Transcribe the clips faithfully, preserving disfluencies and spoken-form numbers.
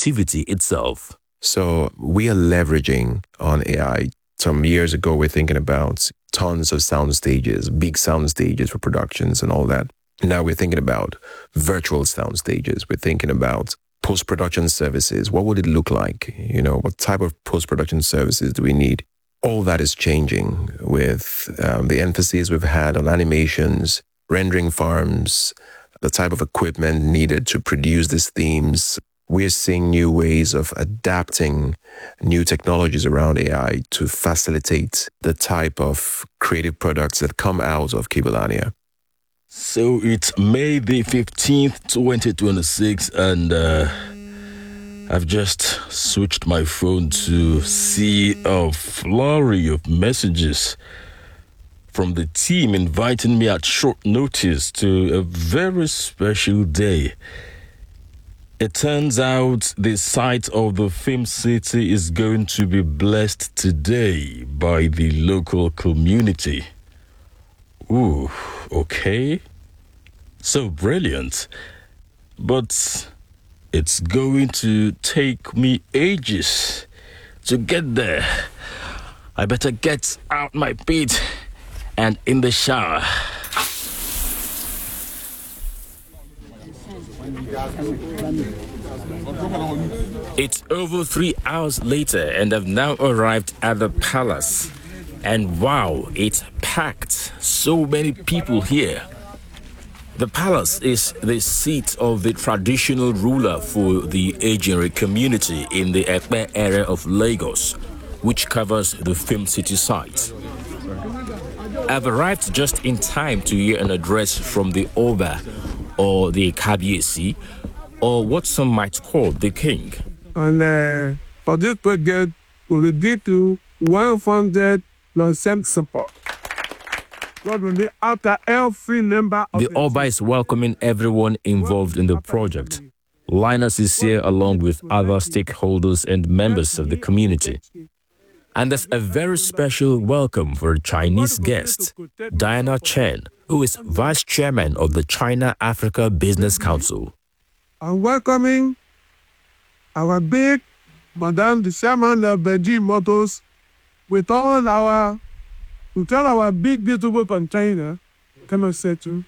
creativity itself. So we are leveraging on A I. Some years ago, we're thinking about tons of sound stages, big sound stages for productions and all that. Now we're thinking about virtual sound stages. We're thinking about post-production services. What would it look like? You know, what type of post-production services do we need? All that is changing with um, the emphasis we've had on animations, rendering farms, the type of equipment needed to produce these themes. We're seeing new ways of adapting new technologies around A I to facilitate the type of creative products that come out of Kibolania. So it's May the fifteenth, twenty twenty-six, and uh, I've just switched my phone to see a flurry of messages from the team inviting me at short notice to a very special day. It turns out the site of the Film City is going to be blessed today by the local community. Ooh, okay. So brilliant. But it's going to take me ages to get there. I better get out my feet and in the shower. It's over three hours later, and I've now arrived at the palace. And wow, it's packed. So many people here. The palace is the seat of the traditional ruler for the Ejinri community in the Epe area of Lagos, which covers the Film City site. I've arrived just in time to hear an address from the Oba, or the Kabiyesi, or what some might call the king. And uh, for this project, we will give to one hundred percent support. God will be after every member of the Oba is welcoming everyone involved in the project. Linus is here along with other stakeholders and members of the community. And there's a very special welcome for a Chinese guest, Diana Chen, who is Vice Chairman of the China-Africa Business Council. I'm welcoming our big Madame the Chairman of Beijing Motors with all our, with all our big beautiful from China. Can I say too?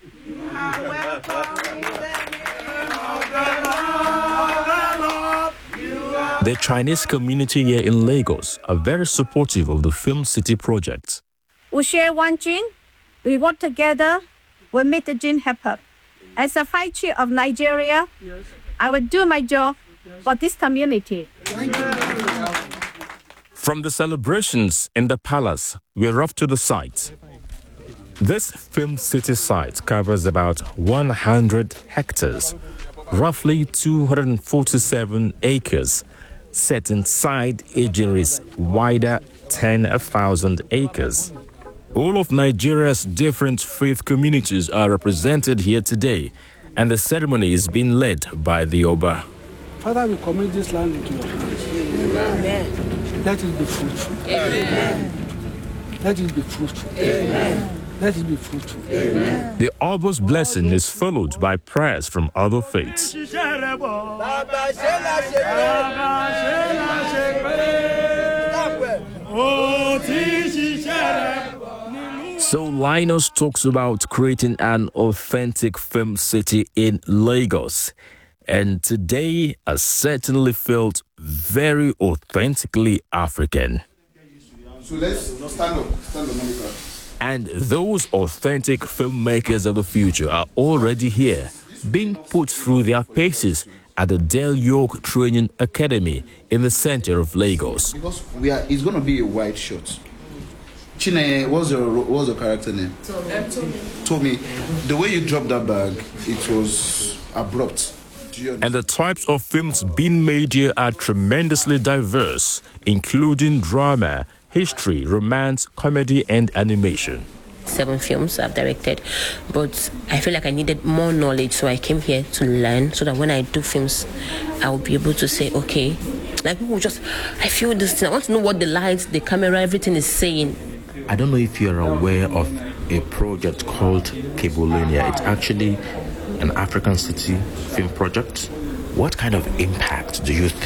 The Chinese community here in Lagos are very supportive of the Film City project. We share one dream. We work together. We make the dream happen. As a Vice Chair of Nigeria, yes, I will do my job for this community. From the celebrations in the palace, we're off to the site. This Film City site covers about one hundred hectares, roughly two hundred forty-seven acres, set inside Ejinri's wider ten thousand acres. All of Nigeria's different faith communities are represented here today, and the ceremony is being led by the Oba. Father, we commit this land into your hands. Amen. Let it be fruitful. Amen. Let it be fruitful. Amen. Let it be fruitful. Amen. The Oba's blessing is followed by prayers from other faiths. So Linus talks about creating an authentic film city in Lagos. And today I certainly felt very authentically African. So let's stand up. Stand up. And those authentic filmmakers of the future are already here, being put through their paces at the Del York Training Academy in the center of Lagos. Because we are, it's going to be a wide shot. Chine, what's your what's your character name? Tommy. Tommy. The way you dropped that bag, it was abrupt. And the types of films being made here are tremendously diverse, including drama, history, romance, comedy, and animation. Seven films I've directed, but I feel like I needed more knowledge, so I came here to learn so that when I do films, I will be able to say, okay, like people just, I feel this thing. I want to know what the lights, the camera, everything is saying. I don't know if you're aware of a project called Kibolania. It's actually an African city film project. What kind of impact do you think